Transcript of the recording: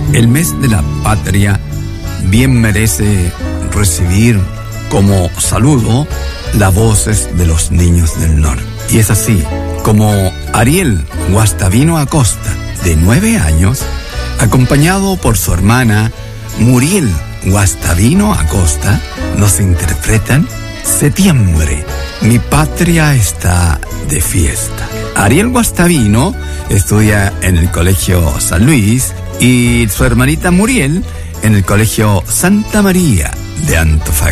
El mes de la patria bien merece recibir como saludo las voces de los niños del norte. Y es así como Ariel Guastavino Acosta, de 9 años, acompañado por su hermana Muriel Guastavino Acosta, nos interpretan Septiembre, mi patria está de fiesta. Ariel Guastavino estudia en el Colegio San Luis y su hermanita Muriel en el Colegio Santa María de Antofagasta.